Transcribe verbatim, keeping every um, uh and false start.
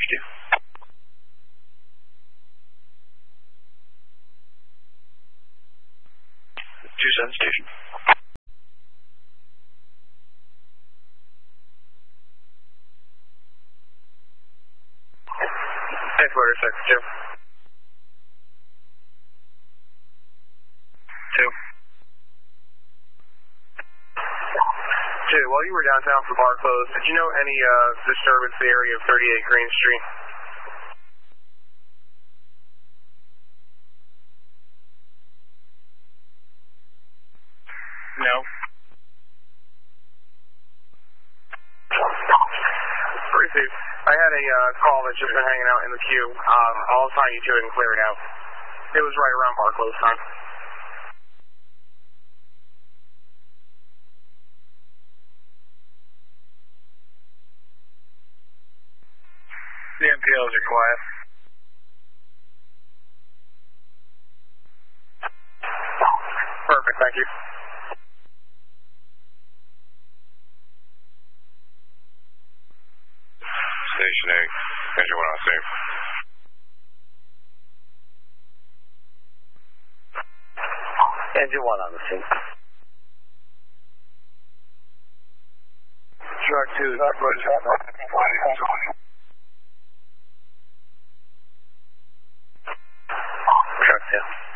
Charge two. two seven station. Headquarters, six two. Two. Two, while you were downtown for bar close, did you know any uh, disturbance in the area of thirty-eight Green Street? No. Received. I had a uh, call that's just been hanging out in the queue. Um, I'll assign you to it and clear it out. It was right around bar close time. The M P Ls are quiet. Perfect, thank you. Station eight, engine one on safe. Engine one on the scene. Shark two, not Roger. Shark two.